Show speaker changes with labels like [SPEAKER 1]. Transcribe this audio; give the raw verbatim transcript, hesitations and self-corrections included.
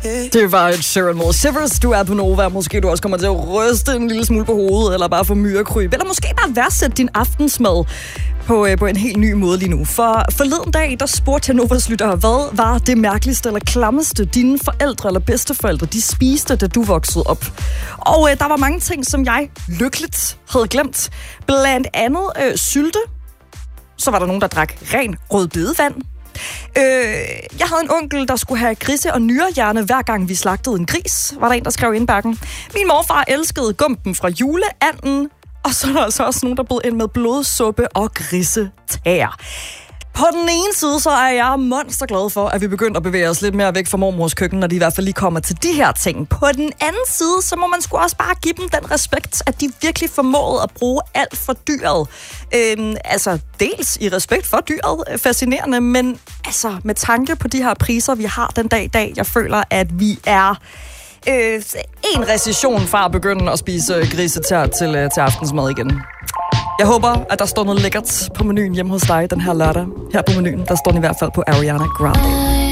[SPEAKER 1] Det var et Sharon Moore. Shivers, du er på Nova. Måske du også kommer til at ryste en lille smule på hovedet, eller bare få myrekryb, eller måske bare værdsætte din aftensmad på, øh, på en helt ny måde lige nu. For forleden dag, der spurgte jeg Novas lyttere, hvad var det mærkeligste eller klammeste, dine forældre eller bedsteforældre, de spiste, da du voksede op? Og øh, der var mange ting, som jeg lykkeligt havde glemt. Blandt andet øh, sylte. Så var der nogen, der drak ren rødbedevand. Øh, jeg havde en onkel, der skulle have grise- og nyrehjerne, hver gang vi slagtede en gris, var der en, der skrev i indbakken. Min morfar elskede gumpen fra juleanden, og så er der altså også nogen, der blev ind med blodsuppe og grisetær. På den ene side, så er jeg monsterglad for, at vi begyndte at bevæge os lidt mere væk fra mormors køkken, når de i hvert fald lige kommer til de her ting. På den anden side, så må man sgu også bare give dem den respekt, at de virkelig formåede at bruge alt for dyret. Øhm, altså, dels i respekt for dyret, fascinerende, men altså med tanke på de her priser, vi har den dag i dag, jeg føler, at vi er øh, en recession fra at begynde at spise grisetær til, øh, til aftensmad igen. Jeg håber, at der står noget lækkert på menuen hjemme hos dig den her lørdag. Her på menuen, der står den i hvert fald på Ariana Grande.